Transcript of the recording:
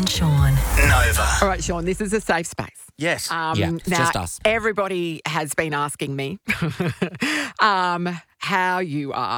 Sean. Nova. All right, Sean, this is a safe space. Yes. It's now, just us. Everybody has been asking me how you are.